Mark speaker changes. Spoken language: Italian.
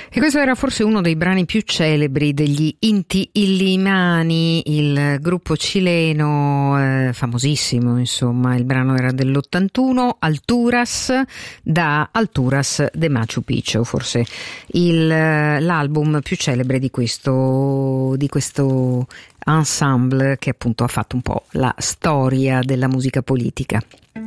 Speaker 1: E questo era forse uno dei brani più celebri degli Inti Illimani, il gruppo cileno famosissimo, insomma. Il brano era dell'81, Alturas, da Alturas de Machu Picchu, forse l'album più celebre di questo ensemble che appunto ha fatto un po' la storia della musica politica.